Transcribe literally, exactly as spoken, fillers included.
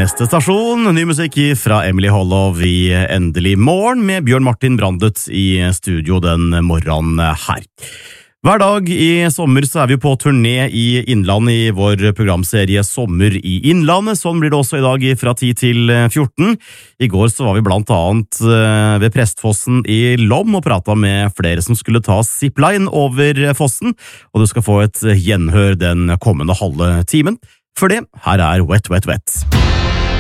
Neste stasjon, ny musikk fra Emily Hollov i Endelig morgen med Bjørn Martin Brandet i studio den morgenen her. Hver dag i sommer så er vi på turné i Innlandet i vår programserie Sommer i Innlandet. Sånn blir det også i dag fra ti til fjorten. I går så var vi blant annet ved Prestfossen i Lom og pratet med flere som skulle ta zipline over fossen, og du skal få et gjenhør den kommende halve timen. For det, her er Wet Wet Wet.